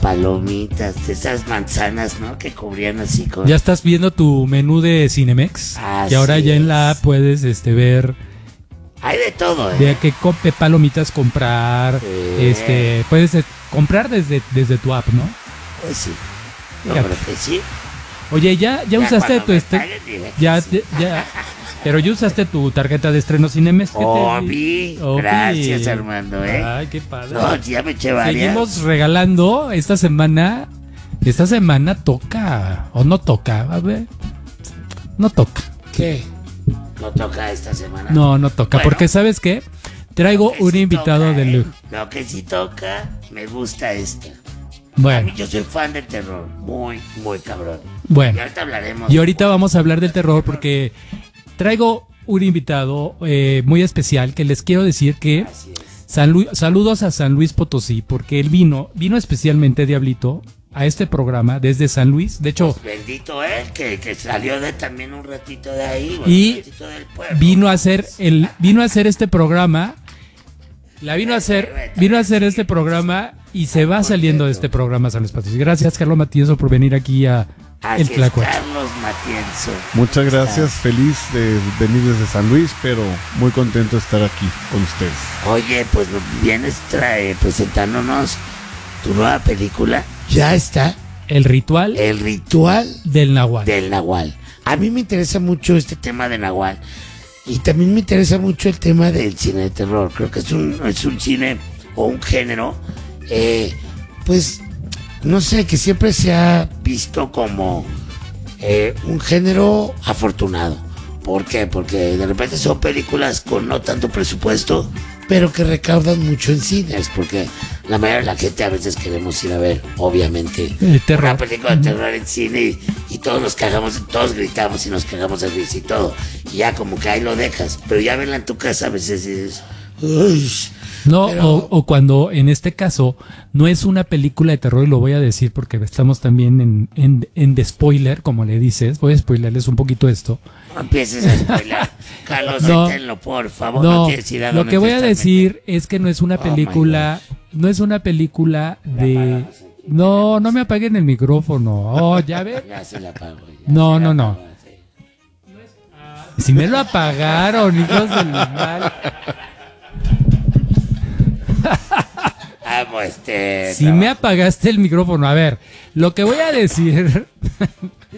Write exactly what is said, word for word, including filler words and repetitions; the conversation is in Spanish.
palomitas, de esas manzanas, ¿no? Que cubrían así con... Ya estás viendo tu menú de Cinemex. Así que ahora ya en la es. app puedes este, ver Hay de todo, ¿eh? de qué co- de palomitas comprar. Sí. Este, puedes eh, comprar desde, desde tu app, ¿no? Pues sí. Yo Fíjate. creo que sí. Oye, ya, ya, Ya usaste cuando tu me este. paguen, diré que Ya, sí. ya, ya. Pero ya usaste tu tarjeta de estreno Cinemex. ¿Qué te- Obi, Obi. gracias, Armando, ¿eh? Ay, qué padre. No, ya me eché varias. Seguimos regalando esta semana. Esta semana toca. ¿O no toca? A ver. No toca. ¿Qué? ¿No toca esta semana? No, no toca. Bueno. Porque, ¿sabes qué? Traigo Lo que un sí invitado toca, de ¿eh? lujo. Lo que sí toca, me gusta esta. A Bueno, mí yo soy fan del terror, muy, muy cabrón. Y bueno. ahorita hablaremos. Y ahorita vamos a hablar del terror porque traigo un invitado eh, muy especial que les quiero decir que Así es. San Lu- saludos a San Luis Potosí porque él vino, vino especialmente Diablito a este programa desde San Luis. De hecho, Bendito él, que, que salió de también un ratito de ahí, bueno, Y un ratito del pueblo. vino a hacer el, vino a hacer este programa. La vino a hacer, vino a hacer este programa y se va saliendo de este programa San Luis Potosí. Gracias, Carlos Matienzo, por venir aquí a Así El es, Tlacuache. Carlos Matienzo. Muchas gracias, feliz de venir desde San Luis, pero muy contento de estar aquí con ustedes. Oye, pues vienes trae, presentándonos tu nueva película. Ya está. El ritual El ritual del Nahual. del Nahual. A mí me interesa mucho este tema de Nahual. Y también me interesa mucho el tema del cine de terror. Creo que es un, es un cine o un género, eh, pues, no sé, que siempre se ha visto como eh, un género afortunado. ¿Por qué? Porque de repente son películas con no tanto presupuesto, pero que recaudan mucho en cines. Porque la mayoría de la gente a veces queremos ir a ver, obviamente, El terror. una película de terror en cine y, y todos nos cagamos, todos gritamos y nos cagamos de risa y todo. Y ya como que ahí lo dejas. Pero ya verla en tu casa a veces dices, uy. No, Pero- o, o cuando en este caso no es una película de terror, y lo voy a decir porque estamos también en, en, en de spoiler, como le dices, voy a spoilerles un poquito esto. No empieces a spoiler. Carlos, No. deténlo, por favor. No, No, tienes idea lo dónde que te voy a estás decir es que no es una Oh, my película, no es una película de... No, no me apaguen el micrófono. Oh, ya ven. metiendo. Ya se la apago. ya No, se la no, no. apago, sí. Si me lo apagaron, hijos del mal. Amo este. Si me apagaste el micrófono, a ver, lo que voy a decir,